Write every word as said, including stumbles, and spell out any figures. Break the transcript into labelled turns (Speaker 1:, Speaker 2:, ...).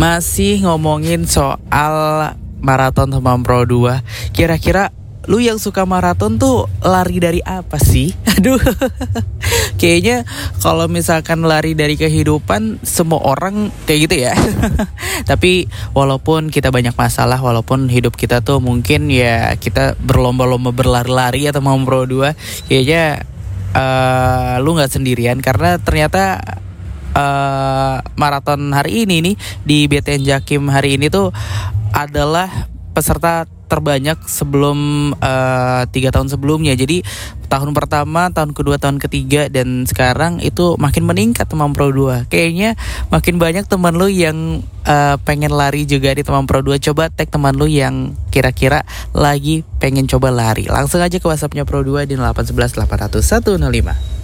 Speaker 1: Masih ngomongin soal maraton Temam Pro dua. Kira-kira lu yang suka maraton tuh lari dari apa sih? Aduh. Kayaknya kalau misalkan lari dari kehidupan, semua orang kayak gitu ya. Tapi walaupun kita banyak masalah, walaupun hidup kita tuh mungkin ya kita berlomba-lomba berlari-lari atau Temam Pro dua, kayaknya uh, lu gak sendirian. Karena ternyata uh, maraton hari ini nih di B T N Jakim hari ini tuh adalah peserta terbanyak sebelum uh, tiga tahun sebelumnya. Jadi tahun pertama, tahun kedua, tahun ketiga, dan sekarang itu makin meningkat Temam Pro dua. Kayaknya makin banyak teman lu yang uh, pengen lari juga di Temam Pro dua. Coba tag teman lu yang kira-kira lagi pengen coba lari. Langsung aja ke WhatsAppnya Pro dua di delapan satu satu delapan nol satu nol lima.